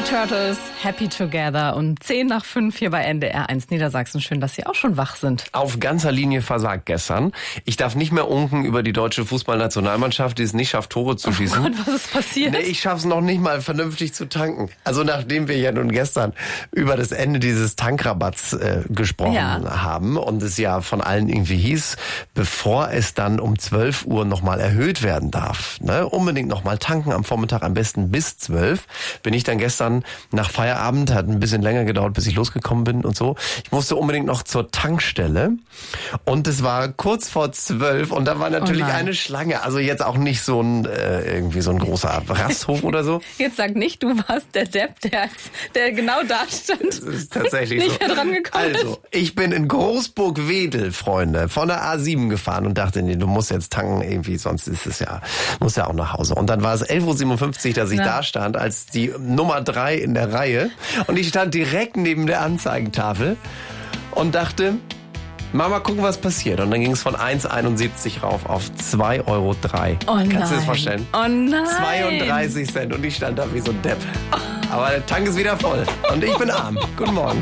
Turtles, Happy Together und 10:05 hier bei NDR 1 Niedersachsen. Schön, dass Sie auch schon wach sind. Auf ganzer Linie versagt gestern. Ich darf nicht mehr unken über die deutsche Fußballnationalmannschaft, die es nicht schafft, Tore zu schießen. Oh Gott, was ist passiert? Nee, ich schaff's noch nicht mal vernünftig zu tanken. Also nachdem wir ja nun gestern über das Ende dieses Tankrabatts gesprochen haben und es ja von allen irgendwie hieß, bevor es dann um 12 Uhr nochmal erhöht werden darf, ne, unbedingt nochmal tanken am Vormittag, am besten bis 12, bin ich dann gestern nach Feierabend, hat ein bisschen länger gedauert, bis ich losgekommen bin und so. Ich musste unbedingt noch zur Tankstelle und es war kurz vor 12 und da war natürlich eine Schlange. Also jetzt auch nicht so ein irgendwie so ein großer Rasthof oder so. Jetzt sag nicht, du warst der Depp, der genau da stand. Das ist tatsächlich nicht mehr dran gekommen ist. Also, ich bin in Großburg-Wedel, Freunde, von der A7 gefahren und dachte, nee, du musst jetzt tanken irgendwie, sonst ist es ja, muss ja auch nach Hause. Und dann war es 11:57 Uhr, dass ich da stand, als die Nummer 3 in der Reihe. Und ich stand direkt neben der Anzeigentafel und dachte, Mama, gucken, was passiert. Und dann ging es von 1,71 rauf auf 2,03 Euro. Oh nein. Kannst du dir das vorstellen? Oh nein. 32 Cent und ich stand da wie so ein Depp. Aber der Tank ist wieder voll und ich bin arm. Guten Morgen.